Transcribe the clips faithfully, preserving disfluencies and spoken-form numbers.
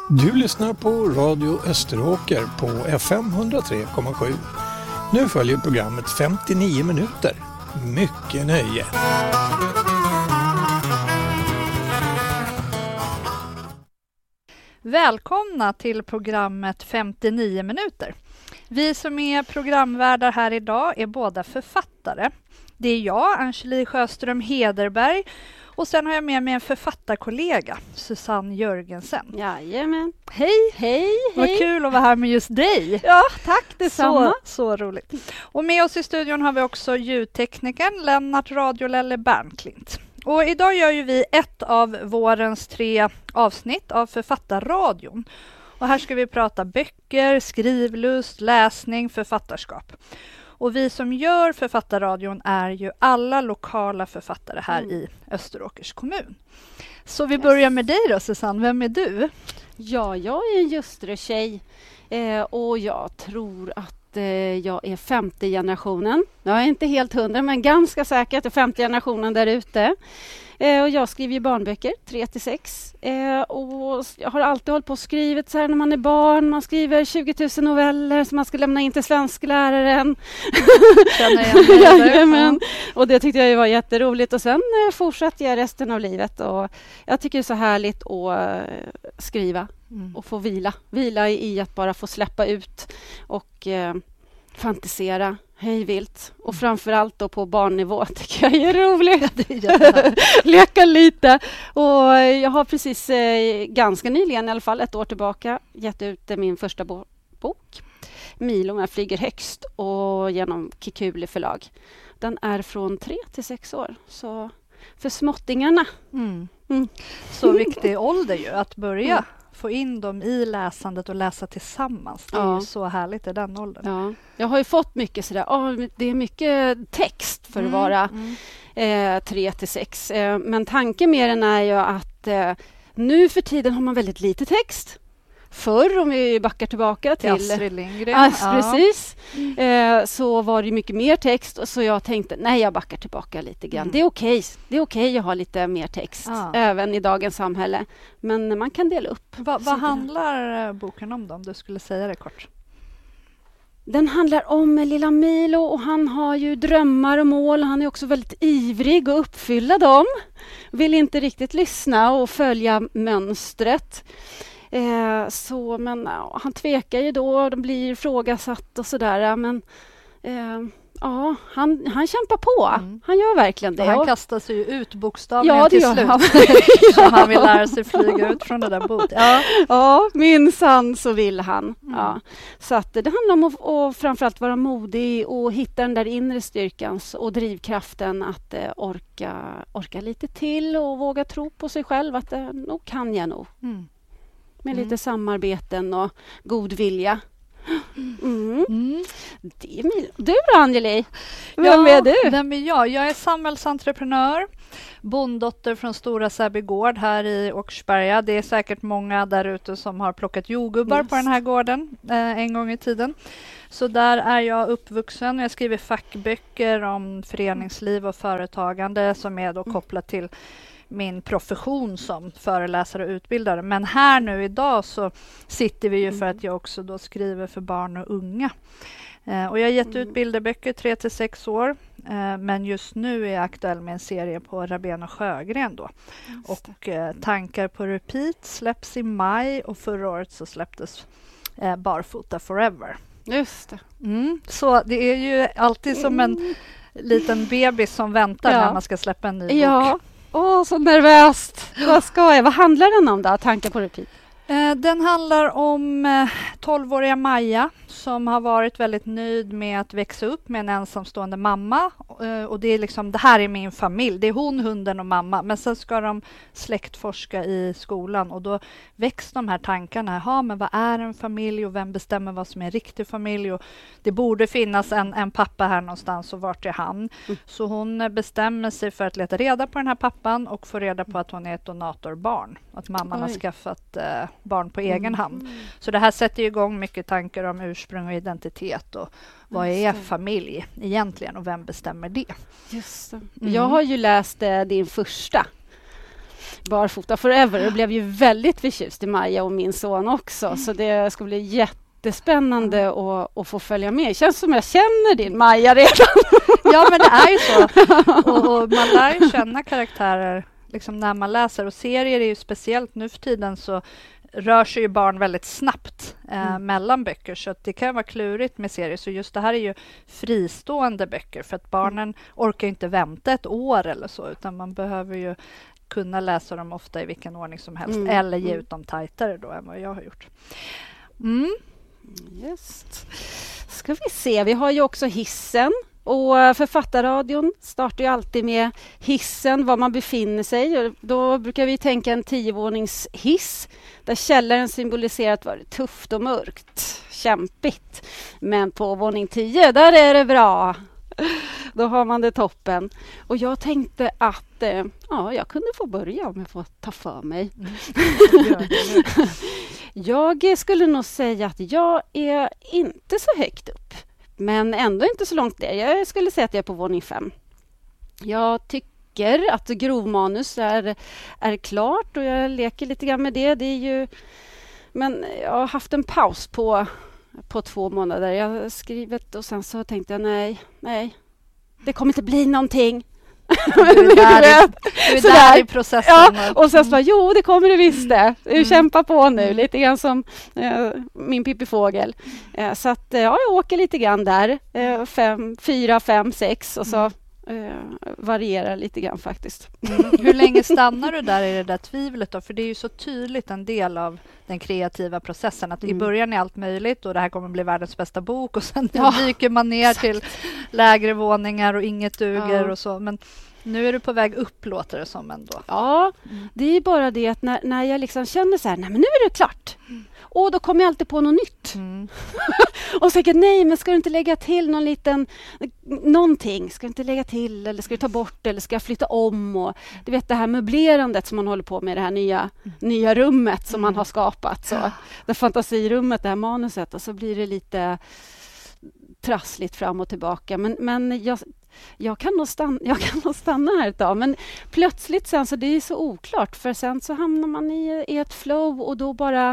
Du lyssnar på Radio Österåker på F M hundra tre komma sju. Nu följer programmet femtionio minuter. Mycket nöje. Välkomna till programmet femtionio minuter. Vi som är programvärdar här idag är båda författare. Det är jag, Angeli Sjöström Hederberg, och sen har jag med mig en författarkollega, Susanne Jörgensen. Jajamän. Hej! Hej, Vad hej. kul att vara här med just dig. Ja, tack detsamma. Så, så roligt. Och med oss i studion har vi också ljudteknikern Lennart Radiolelle Bernklint. Och idag gör ju vi ett av vårens tre avsnitt av Författarradion. Och här ska vi prata böcker, skrivlust, läsning, författarskap. Och vi som gör Författarradion är ju alla lokala författare här mm. i Österåkers kommun. Så vi börjar med dig då, Susanne. Vem är du? Ja, jag är en Ljusterö-tjej eh, och jag tror att eh, jag är femte generationen. Jag är inte helt hundra, men ganska säker att det är femte generationen där ute. Eh, och jag skriver ju barnböcker, tre till sex. Eh, och jag har alltid hållit på och skrivit så här när man är barn. Man skriver tjugo tusen noveller som man ska lämna in till svenskläraren. Jajamän. Och det tyckte jag var jätteroligt. Och sen eh, fortsatte jag resten av livet. Och jag tycker det är så härligt att eh, skriva mm. och få vila. Vila i att bara få släppa ut och eh, fantisera. Hej vilt. Och framförallt då på barnnivå tycker jag är roligt. Leka lite. Och jag har precis eh, ganska nyligen, i alla fall ett år tillbaka, gett ut eh, min första bo- bok. Milo, jag flyger högst, och genom Kikuli förlag. Den är från tre till sex år. Så för småttingarna. Mm. Mm. Så viktig ålder ju att börja. Mm. Få in dem i läsandet och läsa tillsammans. Det är ja. ju så härligt i den åldern. Ja. Jag har ju fått mycket sådär, oh, det är mycket text för mm. att vara mm. eh, tre till sex. Eh, men tanken med den är ju att eh, nu för tiden har man väldigt lite text. Förr, om vi backar tillbaka till Astrid Lindgren. Ast, ja. Precis. Mm. Eh, så var det mycket mer text. Och så jag tänkte, nej jag backar tillbaka lite grann. Mm. Det är okej. Det är okej att ha lite mer text. Ja. Även i dagens samhälle. Men man kan dela upp. Va, vad handlar boken om då, om du skulle säga det kort? Den handlar om lilla Milo, och han har ju drömmar och mål. Han är också väldigt ivrig att uppfylla dem. Vill inte riktigt lyssna och följa mönstret. Eh, så, men ja, han tvekar ju då, de blir ifrågasatt och sådär, men eh, ja, han, han kämpar på. Mm. Han gör verkligen det. Och han kastar sig ju ut bokstavligen ja, till slut. Han. Som han vill lära sig flyga ut från det där boet. Ja, ja minsann så vill han. Mm. Ja. Så att det handlar om att och framförallt vara modig och hitta den där inre styrkan och drivkraften att eh, orka, orka lite till och våga tro på sig själv att eh, nog kan jag nog. Mm. Med mm. lite samarbeten och god vilja. Mm. Mm. Det är min... Du då, Angeli? Vem ja, är du? Vem är jag? Jag är samhällsentreprenör. Bonddotter från Stora Säbygård här i Åkersberga. Det är säkert många där ute som har plockat jordgubbar Just. på den här gården eh, en gång i tiden. Så där är jag uppvuxen. Jag skriver fackböcker om föreningsliv och företagande som är då kopplat till min profession som föreläsare och utbildare. Men här nu idag så sitter vi ju för att jag också då skriver för barn och unga. Eh, och jag har gett ut bilderböcker tre till sex år. Eh, men just nu är jag aktuell med en serie på Rabén och Sjögren då. Och eh, Tankar på repeat släpps i maj, och förra året så släpptes eh, Barfota Forever. Just det. Mm. Så det är ju alltid som en liten bebis som väntar ja. när man ska släppa en ny bok. Ja. Åh, oh, så nervöst. Vad ska jag? Vad handlar den om då? Tankar på repeat. Eh, den handlar om eh, tolvåriga Maja som har varit väldigt nöjd med att växa upp med en ensamstående mamma. Eh, och det är liksom, det här är min familj. Det är hon, hunden och mamma. Men sen ska de släktforska i skolan. Och då väcks de här tankarna. Ja, men vad är en familj och vem bestämmer vad som är en riktig familj? Och det borde finnas en, en pappa här någonstans, och vart är han? Mm. Så hon eh, bestämmer sig för att leta reda på den här pappan och få reda på att hon är ett donatorbarn. Att mamman Oj. har skaffat eh, barn på egen mm. hand. Så det här sätter igång mycket tankar om ursprung och identitet och vad är familj egentligen och vem bestämmer det? Just det. Mm. Jag har ju läst eh, din första Barfota Forever och blev ju väldigt förtjust i Maja och min son också. Mm. Så det ska bli jättespännande att, att få följa med. Det känns som jag känner din Maja redan. Ja, men det är ju så. Och, och man lär ju känna karaktärer liksom när man läser. Och serier är ju speciellt nu för tiden, så rör sig ju barn väldigt snabbt eh, mm. mellan böcker, så att det kan vara klurigt med serier. Så just det här är ju fristående böcker, för att barnen mm. orkar inte vänta ett år eller så, utan man behöver ju kunna läsa dem ofta i vilken ordning som helst, mm. eller ge ut dem tajtare då än vad jag har gjort. Mm. Just. Ska vi se, vi har ju också hissen. Och författarradion startar ju alltid med hissen, var man befinner sig. Då brukar vi tänka en tiovåningshiss där källaren symboliserar att det var tufft och mörkt, kämpigt. Men på våning tio, där är det bra. Då har man det toppen. Och jag tänkte att eh, ja, jag kunde få börja om jag får ta för mig. Mm. Ja, jag skulle nog säga att jag är inte så högt upp. Men ändå inte så långt ner. Jag skulle säga att jag är på våning fem. Jag tycker att grovmanus är, är klart och jag leker lite grann med det. Det är ju, men jag har haft en paus på, på två månader. Jag har skrivit och sen så tänkte jag nej, nej. Det kommer inte bli någonting. Du är där, i, du är där i processen. Ja, och sen så bara, jo det kommer du visst det. Du mm. kämpar på nu, lite grann som eh, min Pippifågel. Eh, så att ja, jag åker lite grann där. Eh, fem, fyra, fem, sex och så eh, varierar lite grann faktiskt. Mm. Hur länge stannar du där i det där tvivlet då? För det är ju så tydligt en del av den kreativa processen. Att mm. i början är allt möjligt och det här kommer bli världens bästa bok. Och sen ja, dyker man ner exakt. till lägre våningar och inget duger ja. och så. Men nu är du på väg upp, låter det som ändå. Ja, mm. det är bara det att när, när jag liksom känner så här, nej men nu är det klart. Mm. Och då kommer jag alltid på något nytt. Mm. Och säkert, nej men ska du inte lägga till någon liten, någonting? Ska du inte lägga till eller ska du ta bort eller ska jag flytta om? Och, du vet det här möblerandet som man håller på med, det här nya, mm. nya rummet som mm. man har skapat. Så, det fantasirummet, det här manuset. Och så blir det lite trassligt fram och tillbaka. Men, men jag... Jag kan, nog stanna, jag kan nog stanna här ett tag, men plötsligt sen så det är så oklart, för sen så hamnar man i, i ett flow och då bara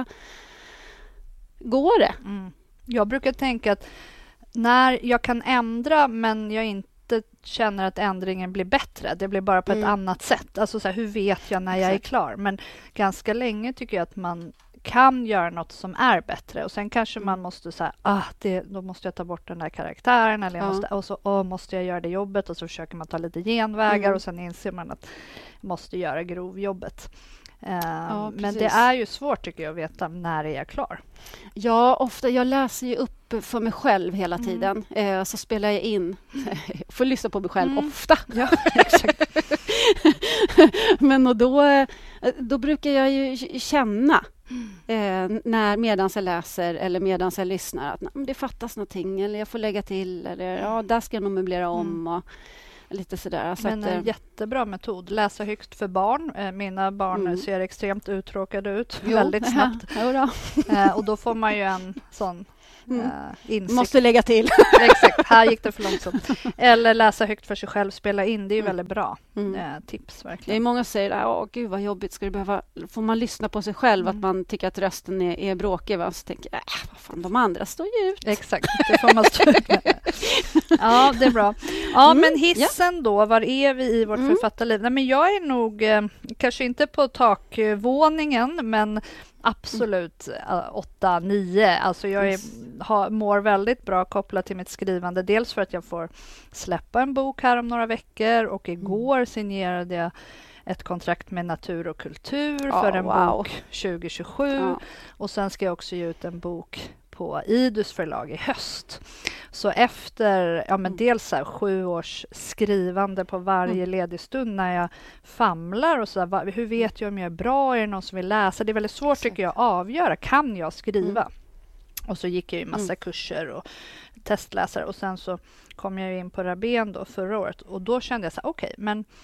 går det. Mm. Jag brukar tänka att när jag kan ändra men jag inte känner att ändringen blir bättre, det blir bara på mm. ett annat sätt. Alltså så här, hur vet jag när jag är klar? Men ganska länge tycker jag att man kan göra något som är bättre och sen kanske man måste säga ah, det, då måste jag ta bort den där karaktären eller jag ja. måste, och så oh, måste jag göra det jobbet och så försöker man ta lite genvägar mm. och sen inser man att man måste göra grovjobbet. Uh, ja, men det är ju svårt tycker jag att veta när är jag klar. Ja, ofta. Jag läser ju upp för mig själv hela mm. tiden. Uh, så spelar jag in. Får lyssna på mig själv mm. ofta. Ja, exakt. Men och då, då brukar jag ju känna eh, när medans jag läser eller medans jag lyssnar att det fattas någonting eller jag får lägga till eller ja, där ska jag nog möblera om mm. och lite sådär. Så men att, en jättebra metod. Läsa högt för barn. Mina barn mm. ser extremt uttråkade ut jo, väldigt snabbt. Ja, eh, och då får man ju en sån Mm. Uh, insikt. Måste lägga till. Exakt, här gick det för långsamt. Eller läsa högt för sig själv, spela in. Det är ju mm. väldigt bra mm. uh, tips. Verkligen. Det är många som säger, åh gud vad jobbigt, ska du behöva, får man lyssna på sig själv mm. att man tycker att rösten är, är bråkig, va? Så tänker jag, äh, vad fan, de andra står ju ut. Exakt, det får man stå ut med. Ja, det är bra. Ja, mm. men hissen ja. då, var är vi i vårt mm. författarliv? Nej, men jag är nog, eh, kanske inte på takvåningen, men absolut uh, åtta, nio. Alltså jag är, har, mår väldigt bra kopplat till mitt skrivande. Dels för att jag får släppa en bok här om några veckor och igår signerade jag ett kontrakt med Natur och kultur oh, för en wow. bok tjugo tjugosju. Oh. Och sen ska jag också ge ut en bok på Idus förlag i höst. Så efter ja, men dels så här, sju års skrivande på varje mm. ledig stund när jag famlar och så här, hur vet jag om jag är bra? Är det någon som vill läsa? Det är väldigt svårt tycker jag att avgöra. Kan jag skriva? Mm. Och så gick jag i massa mm. kurser och testläsare och sen så kom jag in på Rabén då förra året och då kände jag så här, okej, okay, men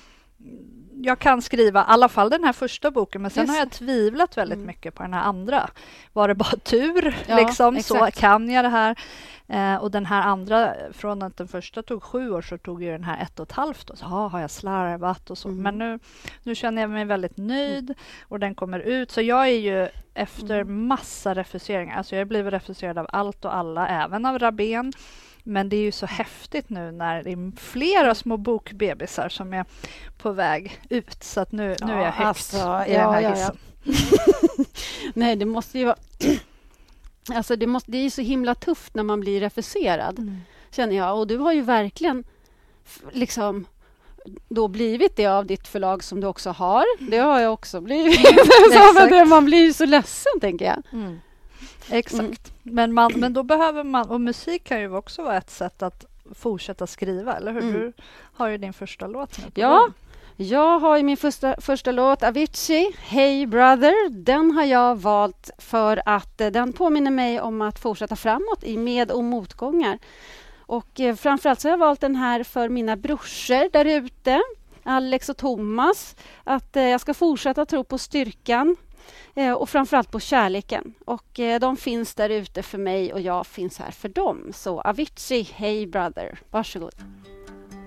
jag kan skriva i alla fall den här första boken, men sen Just. har jag tvivlat väldigt Mm. mycket på den här andra. Var det bara tur? Ja, liksom, så exakt. kan jag det här? Eh, och den här andra, från att den första tog sju år så tog ju den här ett och ett halvt. Och så ah, har jag slarvat och så. Mm. Men nu, nu känner jag mig väldigt nöjd och den kommer ut. Så jag är ju efter Mm. massa refuseringar. Alltså jag har blivit refuserad av allt och alla, även av Rabén. Men det är ju så häftigt nu när det är flera små bokbebisar som är på väg ut. Så att nu, nu är jag högt alltså, i den här ja, ja, hissen. ja. Nej, det måste ju vara... Alltså det, måste, det är ju så himla tufft när man blir refuserad, Mm. känner jag. Och du har ju verkligen f- liksom då blivit det av ditt förlag som du också har. Det har jag också blivit. Så men det, man blir ju så ledsen, tänker jag. Mm. Exakt. Mm. Men, man, men då behöver man, och musik kan ju också vara ett sätt att fortsätta skriva, eller hur? Mm. Du har ju din första låt nu på Ja, gång. jag har ju min första, första låt, Avicii, Hey Brother. Den har jag valt för att eh, den påminner mig om att fortsätta framåt i med- och motgångar. Och eh, framförallt så har jag valt den här för mina brorsor där ute, Alex och Thomas. Att eh, jag ska fortsätta tro på styrkan eh, och framförallt på kärleken. Och eh, de finns där ute för mig och jag finns här för dem. Så Avicii, Hey Brother, varsågod.